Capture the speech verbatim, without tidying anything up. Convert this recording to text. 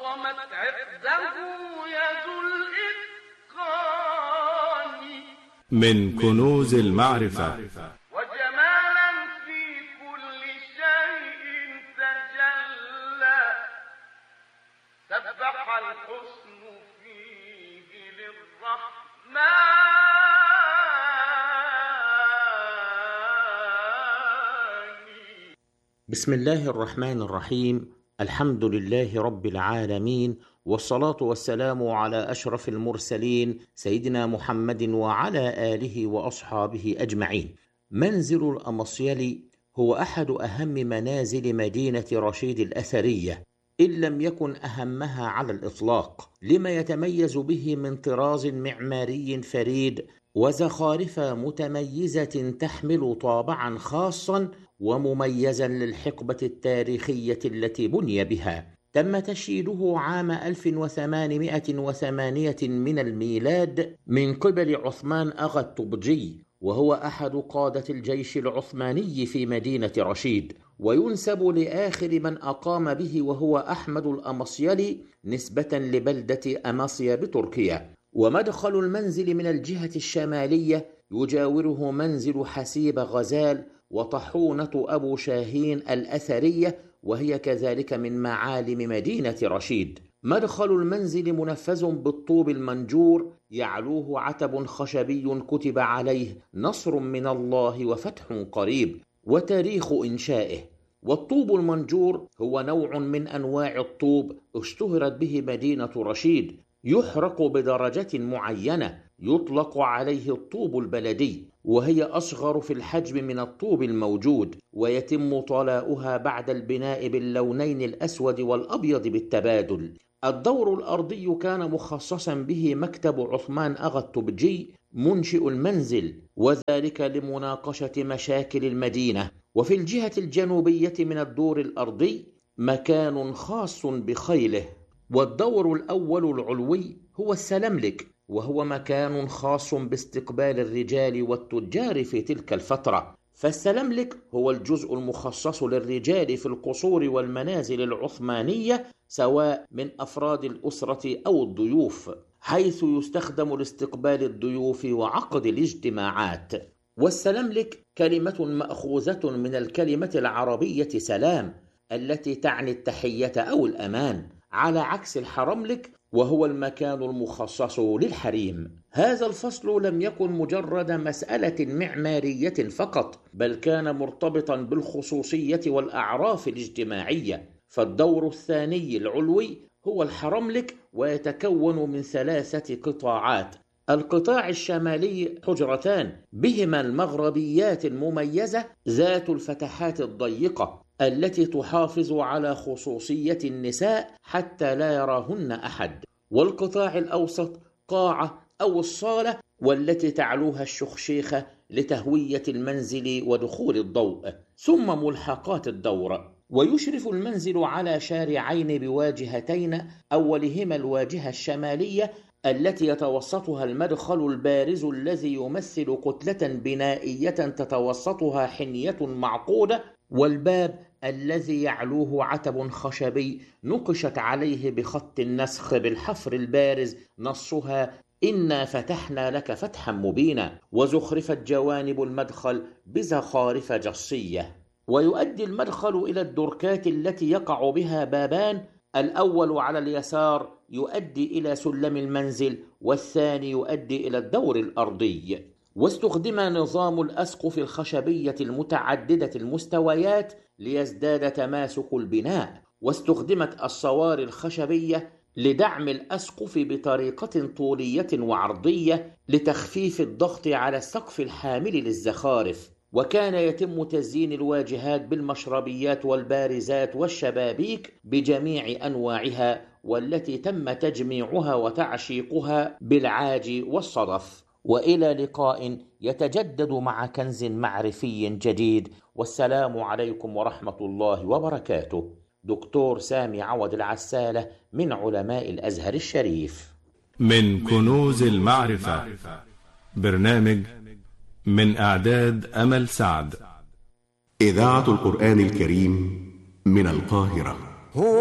عظمت عقده يد الإتقان من كنوز المعرفة وجمالا في كل شيء تجلى سبح الحسن فيه للرحمن. بسم الله الرحمن الرحيم. الحمد لله رب العالمين، والصلاة والسلام على أشرف المرسلين سيدنا محمد وعلى آله وأصحابه أجمعين. منزل الأمصيلي هو أحد أهم منازل مدينة رشيد الأثرية، إن لم يكن أهمها على الإطلاق، لما يتميز به من طراز معماري فريد وزخارف متميزة تحمل طابعا خاصا ومميزا للحقبة التاريخية التي بني بها. تم تشييده عام ألف وثمانمائة وثمانية من الميلاد من قبل عثمان أغا الطبجي، وهو أحد قادة الجيش العثماني في مدينة رشيد، وينسب لآخر من أقام به وهو أحمد الأمصيلي نسبة لبلدة أماصيا بتركيا. ومدخل المنزل من الجهة الشمالية يجاوره منزل حسيب غزال وطحونة أبو شاهين الأثرية، وهي كذلك من معالم مدينة رشيد. مدخل المنزل منفذ بالطوب المنجور، يعلوه عتب خشبي كتب عليه نصر من الله وفتح قريب وتاريخ إنشائه. والطوب المنجور هو نوع من أنواع الطوب اشتهرت به مدينة رشيد، يحرق بدرجة معينة، يطلق عليه الطوب البلدي، وهي أصغر في الحجم من الطوب الموجود، ويتم طلاؤها بعد البناء باللونين الأسود والأبيض بالتبادل. الدور الأرضي كان مخصصا به مكتب عثمان أغا الطبجي منشئ المنزل، وذلك لمناقشة مشاكل المدينة. وفي الجهة الجنوبية من الدور الأرضي مكان خاص بخيله. والدور الأول العلوي هو السلملك، وهو مكان خاص باستقبال الرجال والتجار في تلك الفترة. فالسلملك هو الجزء المخصص للرجال في القصور والمنازل العثمانية، سواء من أفراد الأسرة أو الضيوف، حيث يستخدم لاستقبال الضيوف وعقد الاجتماعات. والسلملك كلمة مأخوذة من الكلمة العربية سلام، التي تعني التحية أو الأمان، على عكس الحرملك وهو المكان المخصص للحريم. هذا الفصل لم يكن مجرد مسألة معمارية فقط، بل كان مرتبطا بالخصوصية والأعراف الاجتماعية. فالدور الثاني العلوي هو الحرملك، ويتكون من ثلاثة قطاعات. القطاع الشمالي حجرتان بهما المغربيات المميزة ذات الفتحات الضيقة التي تحافظ على خصوصية النساء حتى لا يراهن أحد. والقطاع الأوسط قاعة أو الصالة، والتي تعلوها الشخشيخة لتهوية المنزل ودخول الضوء. ثم ملحقات الدور. ويشرف المنزل على شارعين بواجهتين، أولهما الواجهة الشمالية التي يتوسطها المدخل البارز الذي يمثل كتلة بنائية تتوسطها حنية معقودة، والباب الذي يعلوه عتب خشبي نقشت عليه بخط النسخ بالحفر البارز نصها إنا فتحنا لك فتحا مبينا، وزخرفت جوانب المدخل بزخارف جصية. ويؤدي المدخل إلى الدركات التي يقع بها بابان، الأول على اليسار يؤدي إلى سلم المنزل، والثاني يؤدي إلى الدور الأرضي. واستخدم نظام الأسقف الخشبية المتعددة المستويات ليزداد تماسك البناء، واستخدمت الصواري الخشبية لدعم الأسقف بطريقة طولية وعرضية لتخفيف الضغط على السقف الحامل للزخارف. وكان يتم تزيين الواجهات بالمشربيات والبارزات والشبابيك بجميع أنواعها، والتي تم تجميعها وتعشيقها بالعاج والصدف. وإلى لقاء يتجدد مع كنز معرفي جديد، والسلام عليكم ورحمة الله وبركاته. دكتور سامي عوض العسالة من علماء الأزهر الشريف. من كنوز المعرفة، برنامج من إعداد أمل سعد. إذاعة القرآن الكريم من القاهرة.